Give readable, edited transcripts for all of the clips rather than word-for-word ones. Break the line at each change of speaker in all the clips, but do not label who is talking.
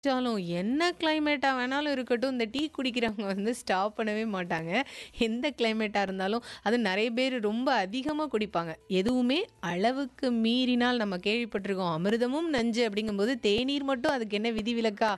ச்சாலும் என்ன கிளைமேட்டா வேணாலும் இருக்கட்டும், இந்த டீ குடிக்கிறவங்க வந்து ஸ்டாப் பண்ணவே மாட்டாங்க. எந்த கிளைமேட்டா இருந்தாலும், அது நெறைய பேர் ரொம்ப அதிகமா குடிப்பாங்க. எதுவுமே அளவுக்கு மீறினால் நம்ம கேள்விப்பட்டிருக்கோம். "அமிர்தமும் நஞ்சு" அப்படிங்கும்போது தேநீர் மட்டும் அதுக்கு என்ன விதிவிலக்கா?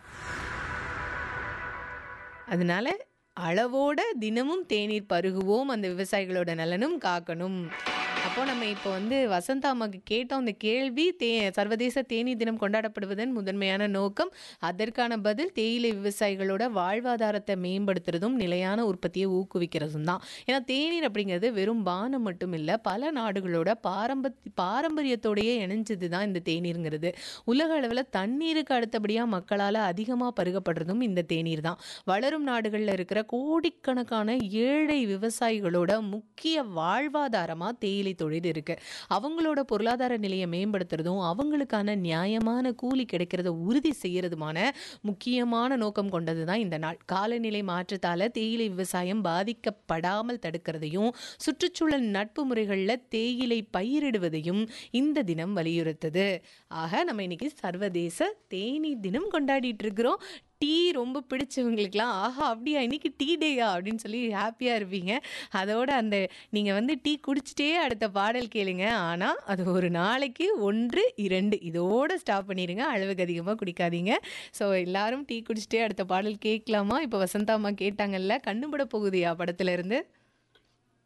அதனால அளவோட தினமும் தேநீர் பருகுவோம். அந்த விவசாயிகளோட நலனும் காக்கணும். அப்போ நம்ம இப்போ வந்து வசந்தா அம்மாக்கு கேட்டோம் அந்த கேள்வி, சர்வதேச தேநீர் தினம் கொண்டாடப்படுவதன் முதன்மையான நோக்கம், அதற்கான பதில் தேயிலை விவசாயிகளோட வாழ்வாதாரத்த மேம்படுத்துறதும், நிலையான உற்பத்திய ஊக்குவிக்கிறதும் தான். ஏன்னா தேநீர் அப்படிங்கிறது வெறும் பானம் மட்டும் இல்ல, பல நாடுகளோட பாரம்பரியத்தோடயே இணைஞ்சது தான் இந்த தேநீருங்கிறது. உலக அளவுல தண்ணீருக்கு அடுத்தபடியா மக்களால அதிகமா பருகப்படுறதும் இந்த தேநீர் தான். வளரும் நாடுகள்ல இருக்கிற கோடிக்கணக்கான ஏழை விவசாயிகளோட முக்கிய வாழ்வாதாரமா தேயிலை தொழில் இருக்கு. அவங்களோட பொருளாதார நிலையை மேம்படுத்துறதும், அவங்களுக்கான நியாயமான கூலி கிடைக்கிறத உறுதி செய்யறதுமான முக்கியமான நோக்கம் கொண்டது தான் இந்த நாள். காலநிலை மாற்றத்தால தேயிலை விவசாயம் பாதிக்கப்படாமல் தடுக்கிறதையும், சுற்றுச்சூழல் நட்பு முறைகள்ல தேயிலை பயிரிடுவதையும் இந்த தினம் வலியுறுத்துது. ஆக நம்ம இன்னைக்கு சர்வதேச தேநீர் தினம் கொண்டாடிட்டு இருக்கிறோம். டீ ரொம்ப பிடிச்சவங்களுக்குலாம், "ஆஹா! அப்படியா இன்னைக்கு டீ டேயா?" அப்படின்னு சொல்லி ஹாப்பியா இருப்பீங்க. அதோட அந்த நீங்க வந்து டீ குடிச்சிட்டே அடுத்த பாடல் கேளுங்க. ஆனா, அது ஒரு நாளைக்கு 1, 2 இதோட ஸ்டாப் பண்ணிருங்க. அளவுக்கு அதிகமா குடிக்காதீங்க. ஸோ எல்லாரும் டீ குடிச்சிட்டே அடுத்த பாடல் கேட்கலாமா? இப்ப வசந்தா அம்மா கேட்டாங்கல்ல, "கண்ணு பட போகுதுயா" படத்துல இருந்து.